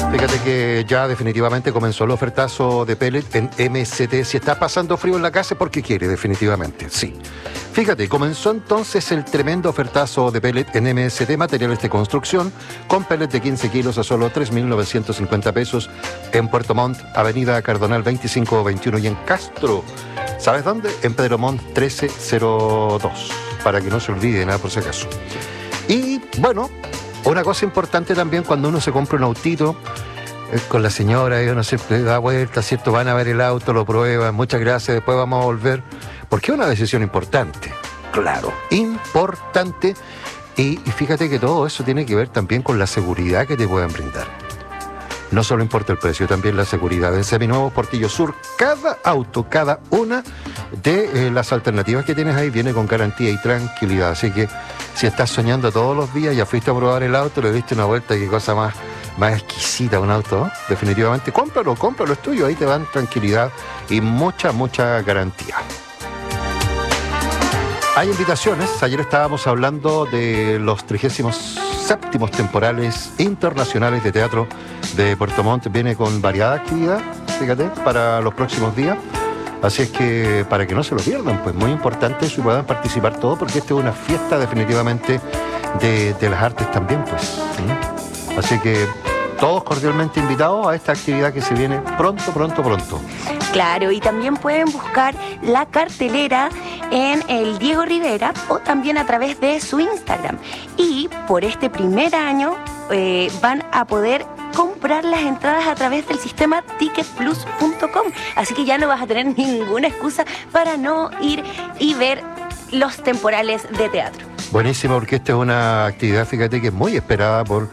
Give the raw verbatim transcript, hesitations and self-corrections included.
Fíjate que ya definitivamente comenzó el ofertazo de pellet en M S T. Si está pasando frío en la casa es porque quiere, definitivamente, sí. Fíjate, comenzó entonces el tremendo ofertazo de pellet en M S T, materiales de construcción, con pellet de quince kilos a solo tres mil novecientos cincuenta pesos en Puerto Montt, Avenida Cardonal veinticinco veintiuno, y en Castro, ¿sabes dónde? En Pedro Montt trece cero dos, para que no se olvide nada por si acaso. Y bueno, una cosa importante también cuando uno se compra un autito eh, con la señora, y uno siempre da vuelta, ¿cierto? Van a ver el auto, lo prueban, muchas gracias, después vamos a volver, porque es una decisión importante, claro, importante, y, y fíjate que todo eso tiene que ver también con la seguridad que te pueden brindar. No solo importa el precio, también la seguridad. En Seminuevos Portillo Sur, cada auto, cada una de eh, las alternativas que tienes ahí viene con garantía y tranquilidad. Así que si estás soñando todos los días, ya fuiste a probar el auto, le diste una vuelta, qué cosa más, más exquisita un auto, ¿no? Definitivamente, cómpralo, cómpralo, es tuyo, ahí te dan tranquilidad y mucha, mucha garantía. Hay invitaciones. Ayer estábamos hablando de los trigésimos séptimos temporales internacionales de teatro de Puerto Montt. Viene con variada actividad, fíjate, para los próximos días. Así es que para que no se lo pierdan, pues muy importante eso y puedan participar todos, porque esta es una fiesta definitivamente de, de las artes también, pues. ¿Sí? Así que todos cordialmente invitados a esta actividad que se viene pronto, pronto, pronto. Claro, y también pueden buscar la cartelera en el Diego Rivera o también a través de su Instagram. Y por este primer año eh, van a poder comprar las entradas a través del sistema ticket plus punto com. Así que ya no vas a tener ninguna excusa para no ir y ver los temporales de teatro. Buenísimo, porque esta es una actividad, fíjate, que es muy esperada por